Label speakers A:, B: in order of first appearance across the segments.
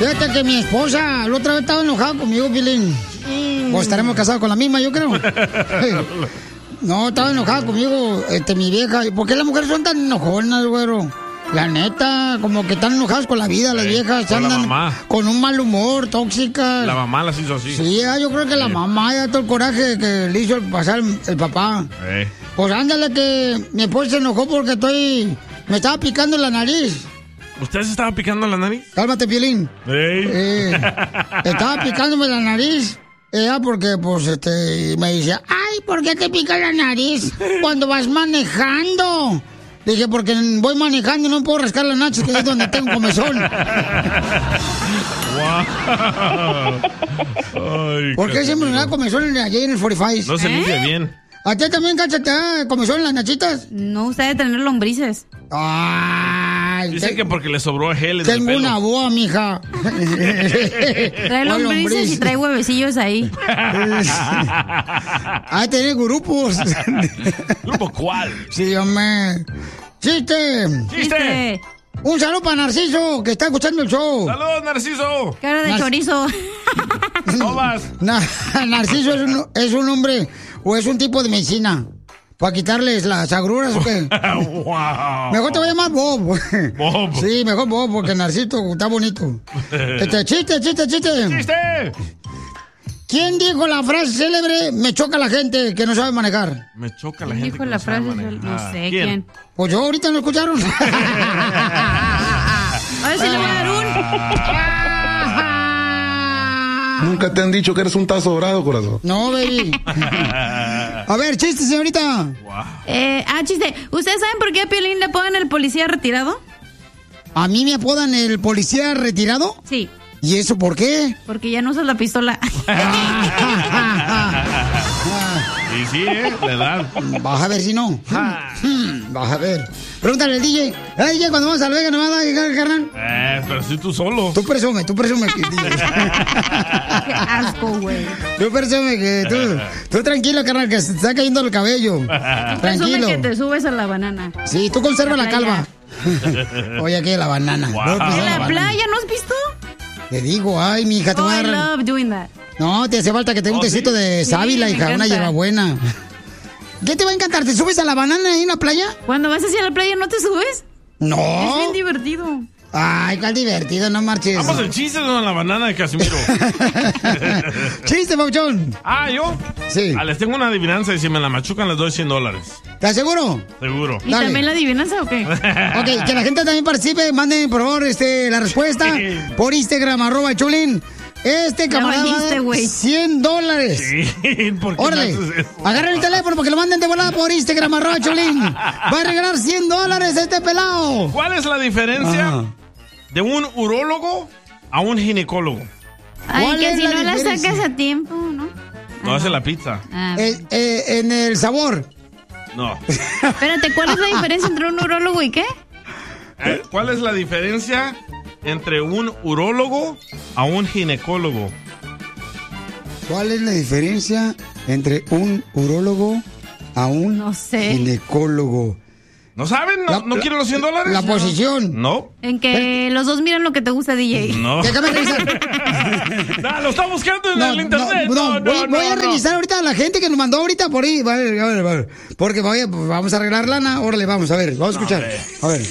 A: Fíjate que mi esposa la otra vez estaba enojada conmigo, Pilín. Pues estaremos casados con la misma, yo creo. No, estaba enojada conmigo, mi vieja. ¿Por qué las mujeres son tan enojonas, güero? La neta, como que están enojadas con la vida, las viejas.
B: Con
A: andan
B: la mamá.
A: Con un mal humor, tóxicas.
B: La mamá las hizo así.
A: Sí, yo creo que la mamá, ya todo el coraje que le hizo pasar el papá. Pues ándale, que mi esposa se enojó porque me estaba picando la nariz.
B: ¿Usted se estaba picando la nariz?
A: Cálmate, Piolín. Estaba picándome la nariz. Ella porque, pues, me dice, ay, ¿por qué te pica la nariz cuando vas manejando? Dije, porque voy manejando y no puedo rascar la nachas, que es donde tengo comezón. ¿Por qué siempre me da comezón allí en el 45?
B: No se limpia bien.
A: ¿A ti también, Cacha, te da comezón en las nachitas?
C: No, usted debe tener lombrices.
A: Ay,
B: dice que porque le sobró gel en el
A: tengo
B: pelo.
A: una boa, mija.
C: Trae lombrices y trae huevecillos ahí.
A: Ay, tiene grupos.
B: ¿Grupo cuál?
A: Sí, hombre. ¡Chiste! Un saludo para Narciso, que está escuchando el show.
B: ¡Saludos, Narciso!
C: Cara de chorizo.
B: Tomas.
A: Narciso es un hombre o es un tipo de medicina. ¿Para quitarles las agruras o qué?
B: Wow.
A: Mejor te voy a llamar Bob.
B: Bob.
A: Sí, mejor Bob, porque Narciso está bonito. Chiste.
B: ¡Chiste!
A: ¿Quién dijo la frase célebre, me choca la gente que no sabe manejar?
B: Me choca la gente
C: Dijo
B: que
C: la
B: no sabe
C: frase,
B: manejar.
C: no sé quién.
A: Pues yo ahorita no escucharon.
C: A ver si le voy a dar
D: Nunca te han dicho que eres un tazo dorado, corazón.
A: No, baby. A ver, chiste, señorita.
C: Chiste. ¿Ustedes saben por qué a Piolín le apodan el policía retirado?
A: ¿A mí me apodan el policía retirado?
C: Sí.
A: ¿Y eso por qué?
C: Porque ya no usas la pistola.
B: Sí, la edad.
A: Vas a ver si no. Vas a ver. Pregúntale al DJ. DJ, cuando vamos a la Vega, ¿no va a llegar, carnal?
B: Pero si tú solo.
A: Tú presume, DJ.
C: Qué asco, güey.
A: Tú presume que tú tranquilo, carnal, que se te está cayendo el cabello. Tranquilo.
C: Presume que te subes a la banana.
A: Sí, tú conserva la calva. Oye, aquí la banana.
B: Wow.
C: ¿En la playa no has visto?
A: Te digo, ay, mi hija, te voy a
C: I
A: dar...
C: love doing that.
A: No, te hace falta que te dé un tecito de sábila,
C: me
A: hija, una
C: encanta.
A: hierbabuena. ¿Qué te va a encantar? ¿Te subes a la banana ahí en la playa?
C: Cuando vas hacia la playa, ¿no te subes?
A: No.
C: Es bien divertido.
A: Ay, cuál divertido, no marches.
B: Vamos, el chiste de la banana de Casimiro.
A: Chiste, Pauchón.
B: ¿Yo?
A: Sí.
B: Les tengo una adivinanza y si me la machucan les doy $100.
A: ¿Te aseguro?
B: Seguro.
C: ¿Y también la adivinanza o qué?
A: Ok, que la gente también participe. Manden, por favor, la respuesta por Instagram, @Chulín. Camarada va a dar $100.
B: Sí, ¿por qué
A: Órale,
B: me haces eso?
A: agarren el teléfono porque lo manden de volada por Instagram, @Chulín. Va a regalar $100 este pelado.
B: ¿Cuál es la diferencia de un urólogo a un ginecólogo?
C: Ay, que si no la
A: diferencia?
C: sacas a tiempo, ¿no?
B: No, hace la pizza.
A: En el sabor.
B: No.
C: Espérate, ¿cuál es la diferencia entre un urólogo y qué?
B: ¿Cuál es la diferencia entre un urólogo a un ginecólogo?
A: ¿Cuál es la diferencia entre un urólogo a un ginecólogo?
B: ¿No saben? ¿No quieren los $100?
A: La posición.
B: No.
C: En que los dos miran lo que te gusta, DJ.
B: No.
A: Déjame revisar.
B: No, lo está buscando en el internet.
A: Voy a revisar ahorita a la gente que nos mandó ahorita por ahí. Vale. Porque vamos a arreglar lana. Órale, vamos a ver. Vamos a escuchar. A ver.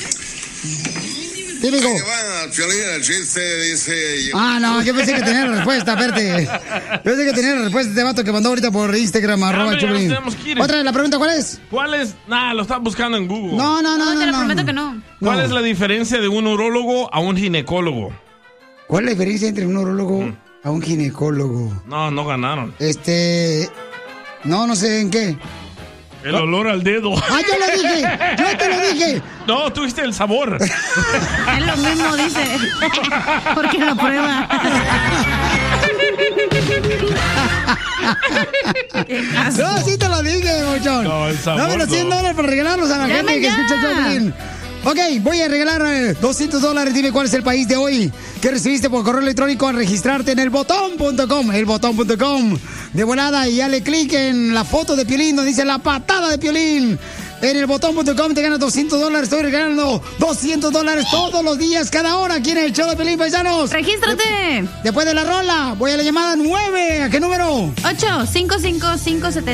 A: Típico.
E: El chiste dice...
A: No, yo pensé que tenía la respuesta, espérate. Yo pensé que tenía la respuesta de este vato que mandó ahorita por Instagram, @Chulín. Otra, la pregunta, ¿cuál es?
B: ¿Cuál es? Lo estás buscando en Google.
A: No.
C: Te lo prometo que no.
B: ¿Cuál es la diferencia de un urólogo a un ginecólogo?
A: ¿Cuál es la diferencia entre un urólogo a un ginecólogo?
B: No ganaron.
A: No sé en qué.
B: El olor al dedo.
A: ¡Ah, yo lo dije! ¡Yo te lo dije!
B: No, tuviste el sabor.
C: Es lo mismo, dice. Porque lo prueba.
A: No, sí te lo dije, Mochón.
B: No, el sabor.
A: Dame los $100 para regalarlos a la gente que escucha Chulín. Ok, voy a regalar $200. Dime cuál es el país de hoy que recibiste por correo electrónico al registrarte en elbotón.com. Elbotón.com. De volada y dale clic en la foto de Piolín donde dice la patada de Piolín. En el botón.com te ganas $200. Estoy regalando $200 todos los días, cada hora, aquí en el show de Pelín, paisanos.
C: ¡Regístrate!
A: Después de la rola, voy a la llamada 9. ¿A qué número?
C: 855-570.